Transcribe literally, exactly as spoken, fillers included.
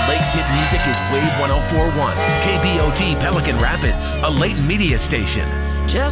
Lake's hit music is Wave one oh four point one, K B O T Pelican Rapids, a Layton Media station.